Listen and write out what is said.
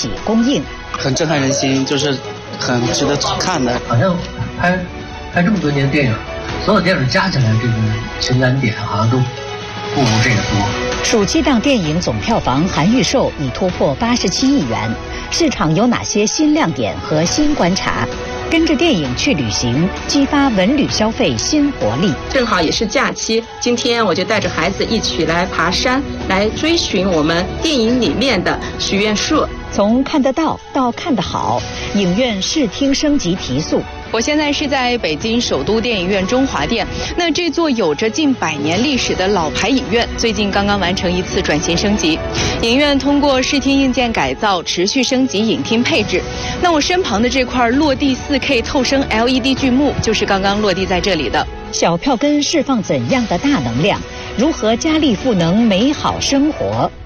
起公映， 很震撼人心，就是很值得看的。 好像拍这么多年电影，所有电影加起来这个情感点好像都不如这个多。 暑期档电影总票房含预售已突破87亿元，市场有哪些新亮点和新观察？跟着电影去旅行，激发文旅消费新活力。 正好也是假期，今天我就带着孩子一起来爬山，来追寻我们电影里面的许愿树。 从看得到到看得好，影院视听升级提速。 我现在是在北京首都电影院中华店，那这座有着近100年历史的老牌影院，最近刚刚完成一次转型升级。影院通过视听硬件改造，持续升级影厅配置。那我身旁的这块落地4K 透声 LED 巨幕，就是刚刚落地在这里的。 小票根释放怎样的大能量？如何加力赋能美好生活？